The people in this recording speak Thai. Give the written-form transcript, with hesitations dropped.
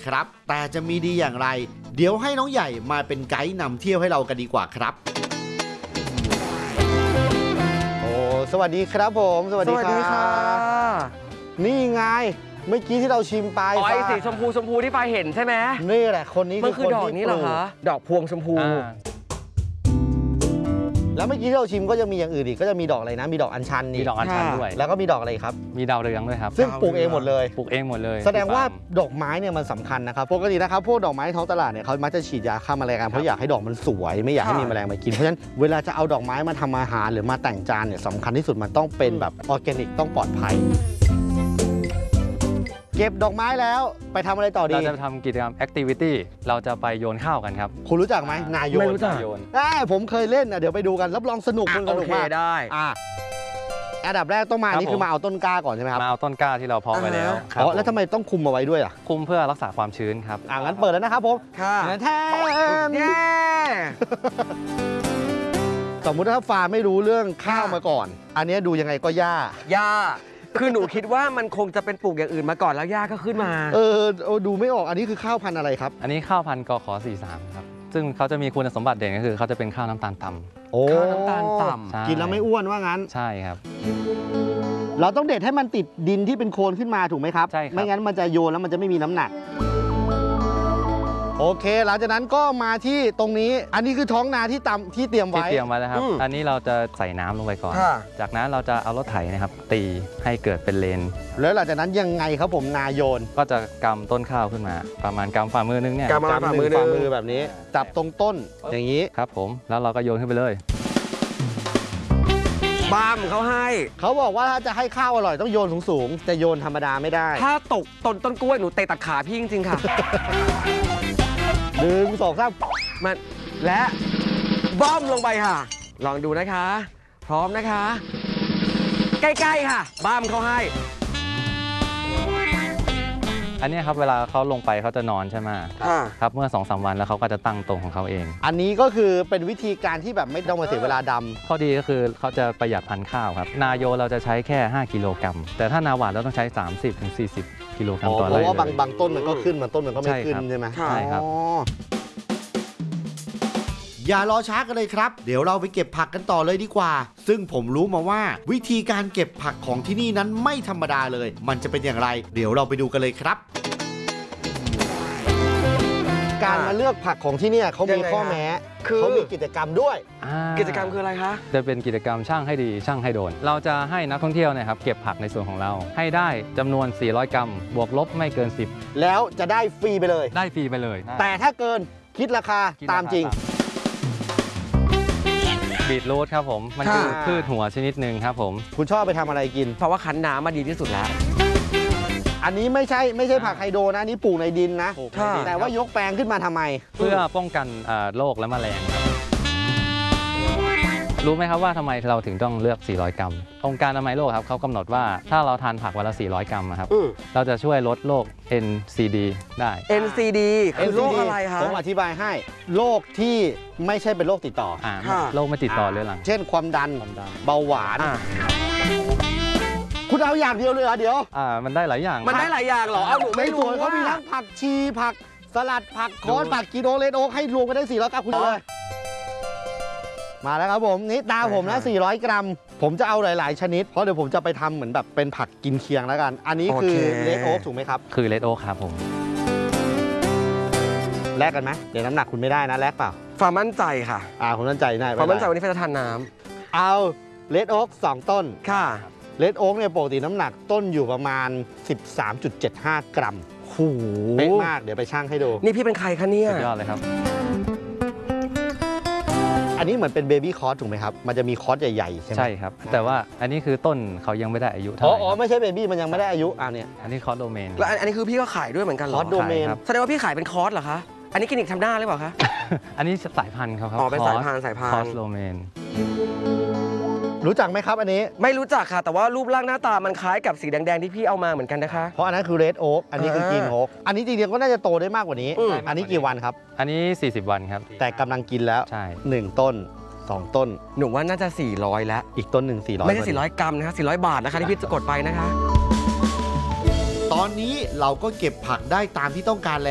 ครับ แต่จะมีดีอย่างไรเดี๋ยวให้น้องใหญ่มาเป็นไกด์นำเที่ยวให้เรากันดีกว่าครับโอ้สวัสดีครับผมสวัสดีค่ะนี่ไงเมื่อกี้ที่เราชิมไปไอ้สีชมพูที่ไฟเห็นใช่ไหมนี่แหละคนนี้คือดอกนี้เหรอคะดอกพวงชมพูแล้วเมื่อกี้ที่เราชิมก็จะมีอย่างอื่นอีกก็จะมีดอกอะไรนะมีดอกอัญชันนี่มีดอกอัญชันด้วยแล้วก็มีดอกอะไรครับมีดาวเรืองด้วยครับซึ่งปลูกเองหมดเลยปลูกเองหมดเลยแสดงว่าดอกไม้เนี่ยมันสำคัญนะครับปกตินะครับพวกดอกไม้ท้องตลาดเนี่ยเขามักจะฉีดยาฆ่าแมลงกันเพราะอยากให้ดอกมันสวยไม่อยากให้มีแมลงมากินเพราะฉะนั้นเวลาจะเอาดอกไม้มาทำอาหารหรือมาแต่งจานเนี่ยสำคัญที่สุดมันต้องเป็นแบบออร์แกนิกต้องปลอดภัยเก็บดอกไม้แล้วไปทำอะไรต่อดีเราจะทำกิจกรรมแอคทิวิตี้เราจะไปโยนข้าวกันครับคุณรู้จักไหมนายโยนไม่รู้จักผมเคยเล่นเดี๋ยวไปดูกันรับรองสนุกโอเคได้อันดับแรกต้องมานี่คือมาเอาต้นกล้าก่อนใช่ไหมครับมาเอาต้นกล้าที่เราเพาะไว้แล้วแล้วทำไมต้องคุมเอาไว้ด้วยคุมเพื่อรักษาความชื้นครับงั้นเปิดแล้วนะครับผมค่ะแท้สมมุติถ้าฟาร์มไม่รู้เรื่องข้าวมาก่อนอันนี้ดูยังไงก็หญ้าคือหนูคิดว่ามันคงจะเป็นปลูกอย่างอื่นมาก่อนแล้วหญ้าก็ขึ้นมาดูไม่ออกอันนี้คือข้าวพันธุ์อะไรครับอันนี้ข้าวพันธุ์กข43ครับซึ่งเขาจะมีคุณสมบัติเด่นก็คือเขาจะเป็นข้าวน้ำตาลต่ำข้าวน้ำตาลต่ำกินแล้วไม่อ้วนว่างั้นใช่ครับเราต้องเด็ดให้มันติดดินที่เป็นโคนขึ้นมาถูกไหมครับใช่ครับไม่งั้นมันจะโยนแล้วมันจะไม่มีน้ำหนักโอเคหลังจากนั้นก็มาที่ตรงนี้อันนี้คือท้องนาที่เตรียมไว้แล้วครับอันนี้เราจะใส่น้ำลงไปก่อนจากนั้นเราจะเอารถไถนะครับตีให้เกิดเป็นเลนแล้วหลังจากนั้นยังไงครับผมนาโยนก็จะกำต้นข้าวขึ้นมาประมาณกำฝ่ามือนึงเนี่ยกำฝ่ามือแบบนี้จับตรงต้นอย่างนี้ครับผมแล้วเราก็โยนขึ้นไปเลยบ้ามเขาให้เขาบอกว่าถ้าจะให้ข้าวอร่อยต้องโยนสูงจะโยนธรรมดาไม่ได้ถ้าตกต้นกล้วยหนูเตะตัดขาพี่จริงๆค่ะ 1 2 3 มันและบ้อมลงไปค่ะลองดูนะคะพร้อมนะคะใกล้ๆค่ะบ้ามเขาให้อันนี้ครับเวลาเขาลงไปเขาจะนอนใช่ไหมครับเมื่อ 2-3 วันแล้วเขาก็จะตั้งตรงของเขาเองอันนี้ก็คือเป็นวิธีการที่แบบไม่ต้องมาเสียเวลาดำข้อดีก็คือเขาจะประหยัดพันธุ์ข้าวครับนาโยเราจะใช้แค่5กิโลกรัมแต่ถ้านาหวานเราต้องใช้30-40กิโลกรัมต่อไร่เพราะว่าบางต้นมันก็ขึ้นบางต้นมันก็ไม่ขึ้นใช่ไหมใช่ครับอย่ารอช้ากันเลยครับเดี๋ยวเราไปเก็บผักกันต่อเลยดีกว่าซึ่งผมรู้มาว่าวิธีการเก็บผักของที่นี่นั้นไม่ธรรมดาเลยมันจะเป็นอย่างไรเดี๋ยวเราไปดูกันเลยครับการมาเลือกผักของที่นี่เขามีข้อแม้เขามีกิจกรรมด้วยกิจกรรมคืออะไรคะจะเป็นกิจกรรมช่างให้ดีช่างให้โดนเราจะให้นักท่องเที่ยวนะครับเก็บผักในส่วนของเราให้ได้จำนวน400 กรัมบวกลบไม่เกิน10 แล้วจะได้ฟรีไปเลยได้ฟรีไปเลยแต่ถ้าเกินคิดราคาตามจริงบีทรูทครับผมมันคือพืชหัวชนิดหนึ่งครับผมคุณชอบไปทำอะไรกินเพราะว่าคั้นน้ำมาดีที่สุดแล้วอันนี้ไม่ใช่ผักไฮโดรนะนี่ปลูกในดินนะแต่ว่ายกแปลงขึ้นมาทำไมเพื่อป้องกันโรคและแมลงครับรู้ไหมครับว่าทำไมเราถึงต้องเลือก400 กรัมองค์การอนามัยโลกครับเขากำหนดว่าถ้าเราทานผักวันละ400 กรัมครับเราจะช่วยลดโรค NCD ได้ NCD คือโรคอะไรคะผมอธิบายให้โรคที่ไม่ใช่เป็นโรคติดต่อโรคไม่ติดต่อเรื้อรังเช่นความดันเบาหวานคุณเอาอย่างเดียวเลยเหรอเดี๋ยวมันได้หลายอย่างมันได้หลายอย่างเหรอเอาหนูไม่รู้เขามีทั้งผักชีผักสลัดผักคอสผักกิโนเลโอให้รวมกันได้400 กรัมคุณเลยมาแล้วครับผมนี่ตาผมนะ400 กรัมผมจะเอาหลายๆชนิดเพราะเดี๋ยวผมจะไปทำเหมือนแบบเป็นผักกินเคียงแล้วกันอันนี้คือเลดโอ๊กถูกไหมครับคือเลดโอ๊กครับผมแลกกันไหมเดี๋ยวน้ำหนักคุณไม่ได้นะแลกเปล่าความมั่นใจค่ะผมมั่นใจได้ความมั่นใจวันนี้จะทานน้ำเอาเลดโอ๊ก2 ต้นค่ะเลดโอ๊กเนี่ยปกติน้ำหนักต้นอยู่ประมาณ 13.75 กรัมโหเป๊ะมากเดี๋ยวไปชั่งให้ดูนี่พี่เป็นใครคะเนี่ยสุดยอดเลยครับอันนี้เหมือนเป็นเบบี้คอร์สถูกไหมครับมันจะมีคอร์สใหญ่ๆใช่ไหมใช่ครับแต่ว่าอันนี้คือต้นเขายังไม่ได้อายุเท่าไหร่ไม่ใช่เบบี้มันยังไม่ได้อายุเนี่ยอันนี้คอร์สโดเมนแล้วอันนี้คือพี่ก็ขายด้วยเหมือนกันเหรอคอร์สโดเมนแสดงว่าพี่ขายเป็นคอร์สเหรอคะอันนี้กินอีกทำหน้าหรือเปล่าคะอันนี้สายพันธุ์ครับเป็นสายพันธุ์คอร์สโดเมนรู้จักไหมครับอันนี้ไม่รู้จักค่ะแต่ว่ารูปร่างหน้าตามันคล้ายกับสีแดงๆที่พี่เอามาเหมือนกันนะคะเพราะอันนั้นคือเรดโอ๊กอันนี้คือกรีนโอ๊กอันนี้จริงๆก็น่าจะโตได้มากกว่านี้อันนี้กี่วันครับอันนี้40 วันครับแต่กำลังกินแล้วใช่ 1 ต้น2 ต้นหนูว่าน่าจะ400แล้วอีกต้นหนึ่ง400 ไม่ใช่400 กรัมนะคะ400 บาทนะคะที่พี่จะกดไปนะคะตอนนี้เราก็เก็บผักได้ตามที่ต้องการแล้ว